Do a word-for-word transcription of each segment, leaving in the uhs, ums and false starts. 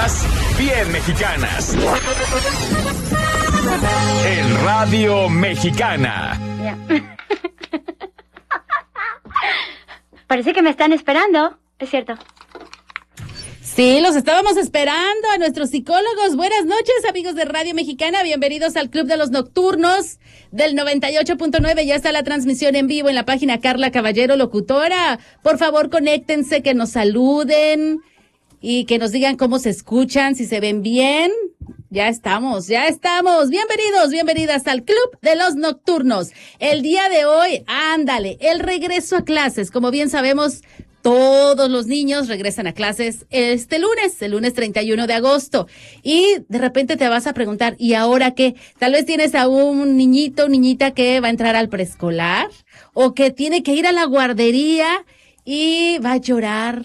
noticias bien mexicanas. En Radio Mexicana. Ya. Parece que me están esperando, es cierto. Sí, los estábamos esperando a nuestros psicólogos. Buenas noches, amigos de Radio Mexicana. Bienvenidos al Club de los Nocturnos del noventa y ocho punto nueve. Ya está la transmisión en vivo en la página Carla Caballero, locutora. Por favor, conéctense, que nos saluden y que nos digan cómo se escuchan, si se ven bien. Ya estamos, ya estamos. Bienvenidos, bienvenidas al Club de los Nocturnos. El día de hoy, ándale, el regreso a clases. Como bien sabemos, todos los niños regresan a clases este lunes, el lunes treinta y uno de agosto. Y de repente te vas a preguntar, ¿y ahora qué? Tal vez tienes a un niñito o niñita que va a entrar al preescolar o que tiene que ir a la guardería y va a llorar.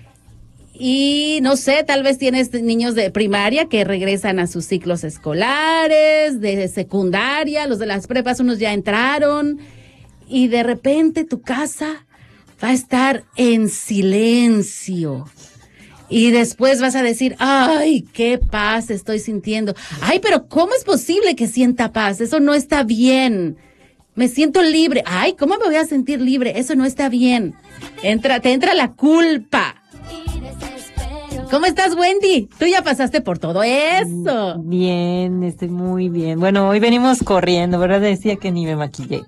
Y no sé, tal vez tienes niños de primaria que regresan a sus ciclos escolares, de secundaria, los de las prepas, unos ya entraron. Y de repente tu casa va a estar en silencio. Y después vas a decir, ay, qué paz estoy sintiendo. Ay, pero ¿cómo es posible que sienta paz? Eso no está bien. Me siento libre. Ay, ¿cómo me voy a sentir libre? Eso no está bien. Entra, te entra la culpa. ¿Cómo estás, Wendy? Tú ya pasaste por todo eso. Bien, estoy muy bien. Bueno, hoy venimos corriendo, ¿verdad? Decía que ni me maquillé.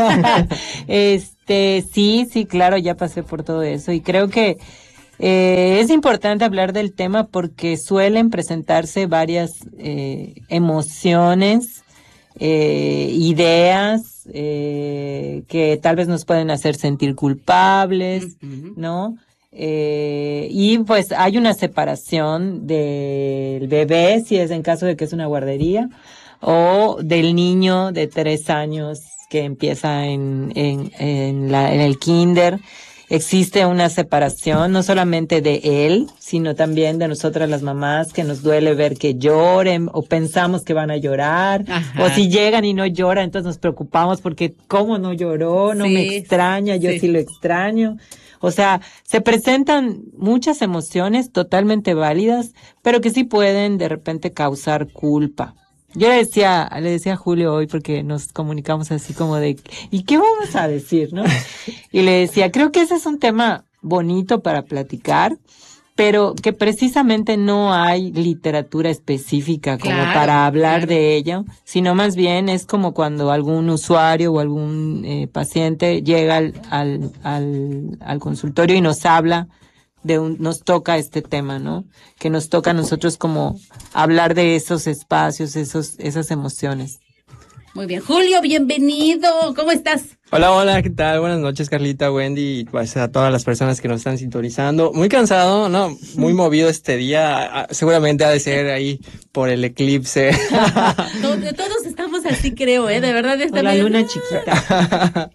este, sí, sí, claro, ya pasé por todo eso. Y creo que eh, es importante hablar del tema porque suelen presentarse varias eh, emociones, eh, ideas eh, que tal vez nos pueden hacer sentir culpables, uh-huh. ¿no? Eh, y pues hay una separación del bebé, si es en caso de que es una guardería, o del niño de tres años que empieza en, en, en, la, en el kinder. Existe una separación, no solamente de él, sino también de nosotras las mamás, que nos duele ver que lloren, o pensamos que van a llorar, Ajá. o si llegan y no lloran, entonces nos preocupamos porque ¿cómo no lloró? No sí, me extraña, yo sí. sí lo extraño. O sea, se presentan muchas emociones totalmente válidas, pero que sí pueden de repente causar culpa. Yo le decía, le decía a Julio hoy, porque nos comunicamos así como de, ¿y qué vamos a decir, no? Y le decía, creo que ese es un tema bonito para platicar, pero que precisamente no hay literatura específica como claro, para hablar claro. de ello, sino más bien es como cuando algún usuario o algún eh, paciente llega al, al, al, al consultorio y nos habla de un, nos toca este tema, ¿no? Que nos toca a nosotros como hablar de esos espacios, esos, esas emociones. Muy bien. Julio, bienvenido. ¿Cómo estás? Hola, hola, ¿qué tal? Buenas noches, Carlita, Wendy, y pues a todas las personas que nos están sintonizando. Muy cansado, ¿no? Muy movido este día. Seguramente ha de ser ahí por el eclipse. Todos, todos estamos así, creo, ¿eh? De verdad. Está la luna chiquita.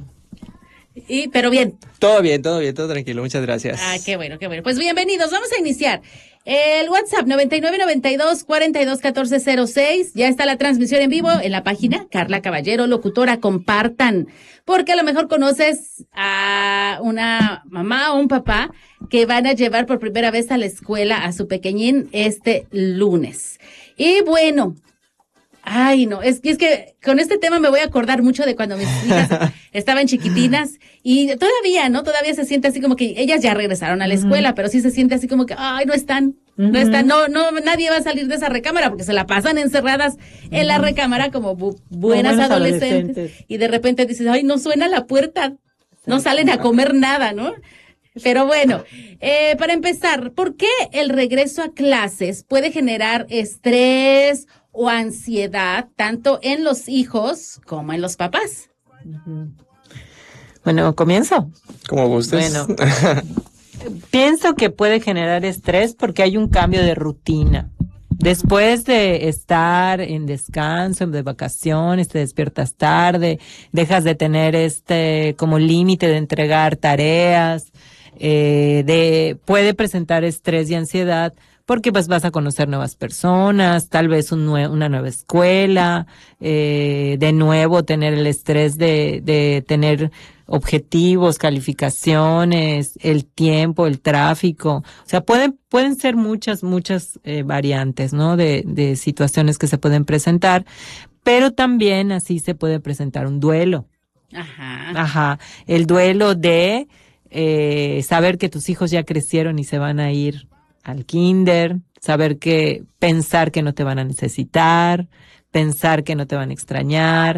Y, pero bien. Todo bien, todo bien, todo tranquilo. Muchas gracias. Ah, qué bueno, qué bueno. Pues bienvenidos. Vamos a iniciar. El WhatsApp noventa y nueve noventa y dos cuarenta y dos catorce cero seis. Ya está la transmisión en vivo en la página Carla Caballero, locutora. Compartan, porque a lo mejor conoces a una mamá o un papá que van a llevar por primera vez a la escuela a su pequeñín este lunes. Y bueno, ay, no, es que, es que con este tema me voy a acordar mucho de cuando mis hijas estaban chiquitinas y todavía, ¿no? Todavía se siente así como que ellas ya regresaron a la escuela, uh-huh. pero sí se siente así como que, ay, no están, uh-huh. no están, no, no, nadie va a salir de esa recámara porque se la pasan encerradas uh-huh. en la recámara como bu- buenas adolescentes. adolescentes. Y de repente dices, ay, no suena la puerta, no salen a comer nada, ¿no? Pero bueno, eh, para empezar, ¿por qué el regreso a clases puede generar estrés o ansiedad tanto en los hijos como en los papás? Bueno, ¿comienzo? Como gustes. Bueno, pienso que puede generar estrés porque hay un cambio de rutina. Después de estar en descanso, de vacaciones, te despiertas tarde, dejas de tener este como límite de entregar tareas, eh, de puede presentar estrés y ansiedad porque pues vas a conocer nuevas personas, tal vez un nue- una nueva escuela, eh, de nuevo tener el estrés de, de tener objetivos, calificaciones, el tiempo, el tráfico. O sea, pueden, pueden ser muchas, muchas eh, variantes, ¿no? De, de situaciones que se pueden presentar, pero también así se puede presentar un duelo. Ajá. Ajá. El duelo de eh, saber que tus hijos ya crecieron y se van a ir al kinder, saber que, pensar que no te van a necesitar, pensar que no te van a extrañar,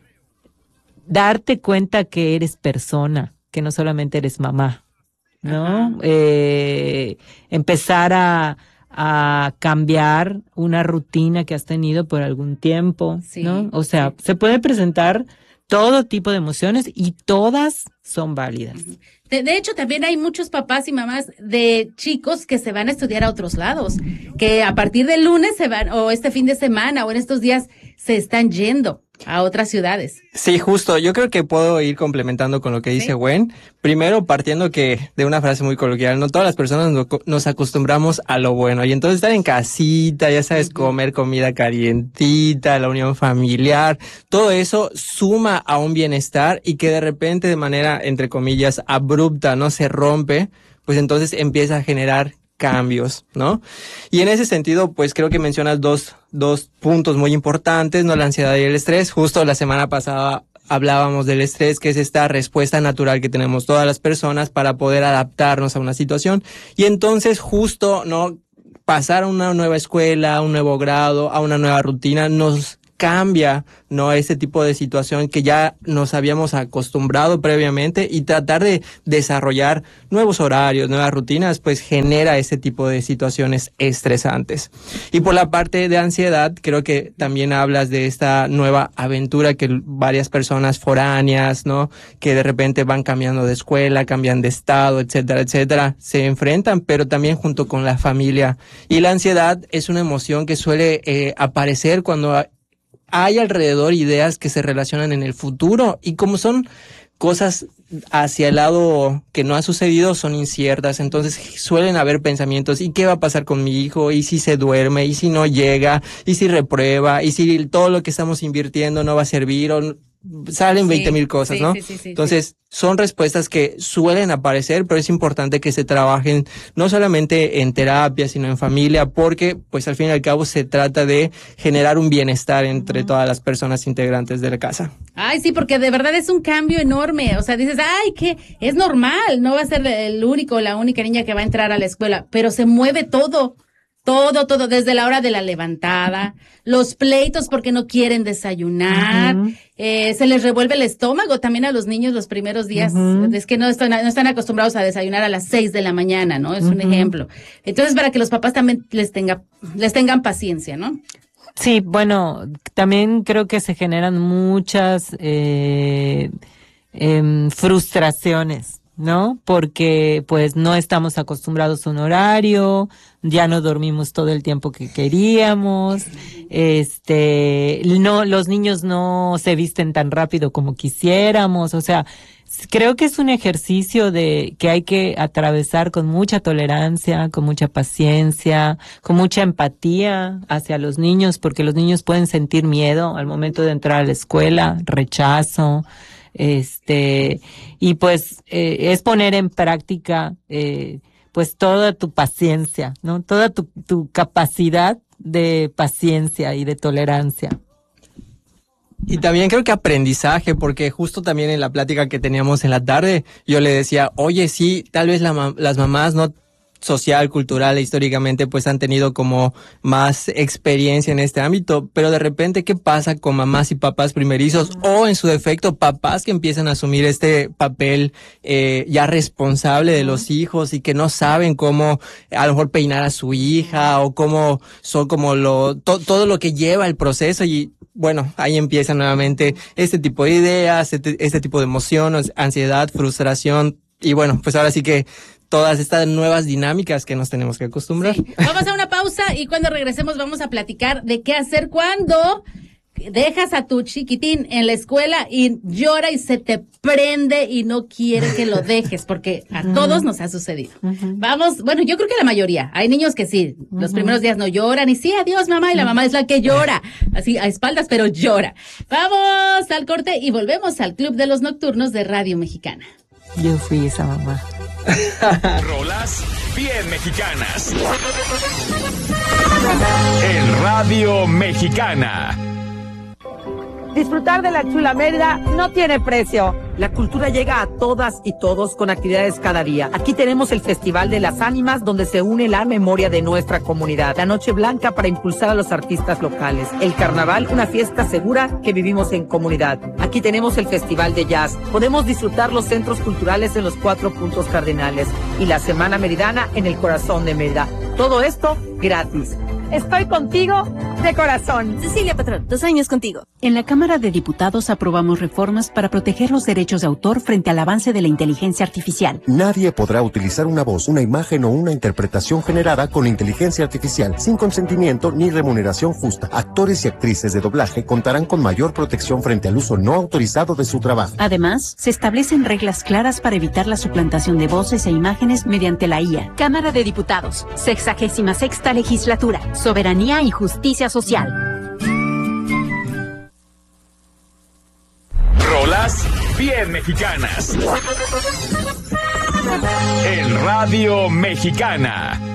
darte cuenta que eres persona, que no solamente eres mamá, ¿no? Eh, empezar a, a cambiar una rutina que has tenido por algún tiempo, Sí, ¿no? O sea, sí. se puede presentar todo tipo de emociones y todas son válidas. De, de hecho, también hay muchos papás y mamás de chicos que se van a estudiar a otros lados, que a partir del lunes se van, o este fin de semana, o en estos días, se están yendo a otras ciudades. Sí, justo. Yo creo que puedo ir complementando con lo que dice Sí. Gwen. Primero, partiendo que de una frase muy coloquial, no todas las personas no- nos acostumbramos a lo bueno. Y entonces estar en casita, ya sabes, Ujú. comer comida calientita, la unión familiar, todo eso suma a un bienestar y que de repente de manera, entre comillas, abrupta, no se rompe, pues entonces empieza a generar cambios, ¿no? Y en ese sentido, pues creo que mencionas dos, dos puntos muy importantes, ¿no? La ansiedad y el estrés. Justo la semana pasada hablábamos del estrés, que es esta respuesta natural que tenemos todas las personas para poder adaptarnos a una situación. Y entonces justo, ¿no? Pasar a una nueva escuela, a un nuevo grado, a una nueva rutina, nos cambia, ¿no? Ese tipo de situación que ya nos habíamos acostumbrado previamente, y tratar de desarrollar nuevos horarios, nuevas rutinas, pues genera ese tipo de situaciones estresantes. Y por la parte de ansiedad, creo que también hablas de esta nueva aventura que varias personas foráneas, ¿no? Que de repente van cambiando de escuela, cambian de estado, etcétera, etcétera, se enfrentan, pero también junto con la familia. Y la ansiedad es una emoción que suele eh, aparecer cuando hay alrededor ideas que se relacionan en el futuro, y como son cosas hacia el lado que no ha sucedido, son inciertas, entonces suelen haber pensamientos: ¿y qué va a pasar con mi hijo? ¿Y si se duerme? ¿Y si no llega? ¿Y si reprueba? ¿Y si todo lo que estamos invirtiendo no va a servir? O salen Sí, veinte mil cosas, sí, ¿no? sí, sí, sí, Entonces, sí. son respuestas que suelen aparecer, pero es importante que se trabajen no solamente en terapia, sino en familia, porque pues al fin y al cabo se trata de generar un bienestar entre uh-huh. todas las personas integrantes de la casa. Ay, sí, porque de verdad es un cambio enorme. O sea, dices, ay, que es normal, no va a ser el único o la única niña que va a entrar a la escuela, pero se mueve todo. Todo, todo, desde la hora de la levantada, los pleitos porque no quieren desayunar, uh-huh. eh, se les revuelve el estómago también a los niños los primeros días, uh-huh. es que no están, no están acostumbrados a desayunar a las seis de la mañana, ¿no? Es uh-huh. un ejemplo. Entonces, para que los papás también les tenga, les tengan paciencia, ¿no? Sí, bueno, también creo que se generan muchas eh, eh, frustraciones, ¿no? Porque pues no estamos acostumbrados a un horario, ya no dormimos todo el tiempo que queríamos, este, no, los niños no se visten tan rápido como quisiéramos, o sea, creo que es un ejercicio de que hay que atravesar con mucha tolerancia, con mucha paciencia, con mucha empatía hacia los niños, porque los niños pueden sentir miedo al momento de entrar a la escuela, rechazo, este, y pues eh, es poner en práctica eh, pues toda tu paciencia, ¿no? Toda tu, tu capacidad de paciencia y de tolerancia. Y también creo que aprendizaje, porque justo también en la plática que teníamos en la tarde, yo le decía, oye, sí, tal vez la, las mamás no social, cultural e históricamente pues han tenido como más experiencia en este ámbito, pero de repente, ¿qué pasa con mamás y papás primerizos o en su defecto papás que empiezan a asumir este papel eh, ya responsable de los hijos y que no saben cómo a lo mejor peinar a su hija o cómo son como lo to, todo lo que lleva el proceso? Y bueno, ahí empieza nuevamente este tipo de ideas, este, este tipo de emociones, ansiedad, frustración, y bueno, pues ahora sí que todas estas nuevas dinámicas que nos tenemos que acostumbrar. Sí. Vamos a una pausa y cuando regresemos vamos a platicar de qué hacer cuando dejas a tu chiquitín en la escuela y llora y se te prende y no quiere que lo dejes, porque a uh-huh. todos nos ha sucedido. Uh-huh. Vamos, bueno, yo creo que la mayoría. Hay niños que sí, uh-huh. los primeros días no lloran y sí, adiós mamá, y la mamá es la que llora, así a espaldas, pero llora. Vamos al corte y volvemos al Club de los Nocturnos de Radio Mexicana. Yo fui esa mamá. Rolas bien mexicanas. En Radio Mexicana. Disfrutar de la chula Mérida no tiene precio. La cultura llega a todas y todos con actividades cada día. Aquí tenemos el Festival de las Ánimas, donde se une la memoria de nuestra comunidad. La Noche Blanca para impulsar a los artistas locales. El Carnaval, una fiesta segura que vivimos en comunidad. Aquí tenemos el Festival de Jazz. Podemos disfrutar los centros culturales en los cuatro puntos cardinales. Y la Semana Meridana en el corazón de Mérida. Todo esto gratis. Estoy contigo de corazón. Cecilia Patrón, dos años contigo. En la Cámara de Diputados aprobamos reformas para proteger los derechos de autor frente al avance de la inteligencia artificial. Nadie podrá utilizar una voz, una imagen o una interpretación generada con inteligencia artificial sin consentimiento ni remuneración justa. Actores y actrices de doblaje contarán con mayor protección frente al uso no autorizado de su trabajo. Además, se establecen reglas claras para evitar la suplantación de voces e imágenes mediante la I A. Cámara de Diputados, sexagésima sexta legislatura. Soberanía y justicia social. Rolas bien mexicanas. En Radio Mexicana.